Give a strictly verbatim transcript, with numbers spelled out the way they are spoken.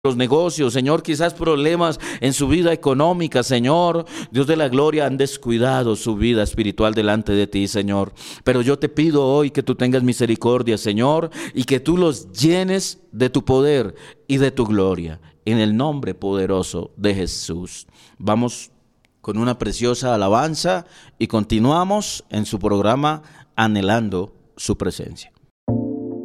los negocios, Señor, quizás problemas en su vida económica, Señor, Dios de la gloria, han descuidado su vida espiritual delante de ti, Señor. Pero yo te pido hoy que tú tengas misericordia, Señor, y que tú los llenes de tu poder y de tu gloria, en el nombre poderoso de Jesús. Vamos con una preciosa alabanza y continuamos en su programa Anhelando su presencia.